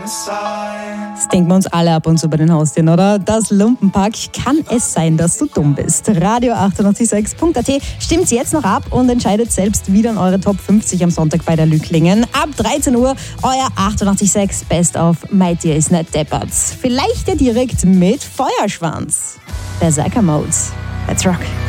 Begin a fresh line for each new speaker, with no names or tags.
Das denken wir uns alle ab und zu bei den Haustieren, oder? Das Lumpenpack, kann es sein, dass du dumm bist? Radio886.at, stimmt's jetzt noch ab und entscheidet selbst wieder in eure Top 50 am Sonntag bei der Lücklingen. Ab 13 Uhr, euer 886 Best of My Dear is Not Deppert. Vielleicht ja direkt mit Feuerschwanz. Berserker Mode. Let's rock.